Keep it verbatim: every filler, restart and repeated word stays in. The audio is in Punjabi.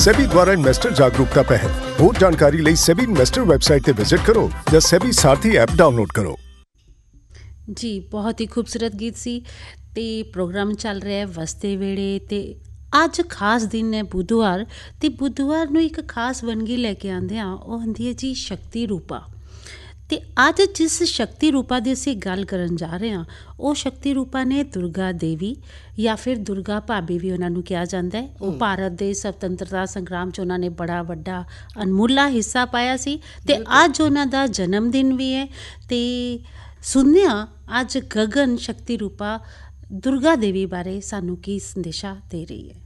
सेबी द्वारा इन्वेस्टर जागरूकता पहल। ਹੋਰ ਜਾਣਕਾਰੀ ਲਈ सेबी इन्वेस्टर ਵੈਬਸਾਈਟ ਤੇ ਵਿਜ਼ਿਟ ਕਰੋ ਜਾਂ सेबी ਸਾਰਥੀ ਐਪ ਡਾਊਨਲੋਡ ਕਰੋ। ਜੀ ਬਹੁਤ ਹੀ ਖੂਬਸੂਰਤ ਗੀਤ ਸੀ ਤੇ ਪ੍ਰੋਗਰਾਮ ਚੱਲ ਰਿਹਾ ਹੈ ਵਸਦੇ ਵੇੜੇ ਤੇ ਅੱਜ ਖਾਸ ਦਿਨ ਹੈ ਬੁੱਧਵਾਰ ਤੇ ਬੁੱਧਵਾਰ ਨੂੰ ਇੱਕ ਖਾਸ ਵੰਨਗੀ ਲੈ ਕੇ ਆਉਂਦੇ ਹਾਂ। ਉਹ ਹੁੰਦੀ ਹੈ ਜੀ ਸ਼ਕਤੀ ਰੂਪਾ। ਤੇ ਅੱਜ ਜਿਸ ਸ਼ਕਤੀ ਰੂਪਾ ਦੀ ਅਸੀਂ ਗੱਲ ਕਰਨ ਜਾ ਰਹੇ ਹਾਂ ਉਹ ਸ਼ਕਤੀ ਰੂਪਾ ਨੇ ਦੁਰਗਾ ਦੇਵੀ ਜਾਂ ਫਿਰ ਦੁਰਗਾ ਭਾਬੀ ਵੀ ਉਹਨਾਂ ਨੂੰ ਕਿਹਾ ਜਾਂਦਾ ਹੈ। ਉਹ ਭਾਰਤ ਦੇ ਸੁਤੰਤਰਤਾ ਸੰਗਰਾਮ 'ਚ ਉਹਨਾਂ ਨੇ ਬੜਾ ਵੱਡਾ ਅਣਮੁੱਲਾ ਹਿੱਸਾ ਪਾਇਆ ਸੀ ਤੇ ਅੱਜ ਉਹਨਾਂ ਦਾ ਜਨਮ ਦਿਨ ਵੀ ਹੈ। ਤੇ ਸੁਣਦੇ ਹਾਂ ਅੱਜ ਗਗਨ ਸ਼ਕਤੀ ਰੂਪਾ ਦੁਰਗਾ ਦੇਵੀ ਬਾਰੇ ਸਾਨੂੰ ਕੀ ਸੰਦੇਸ਼ਾ ਦੇ ਰਹੀ ਹੈ।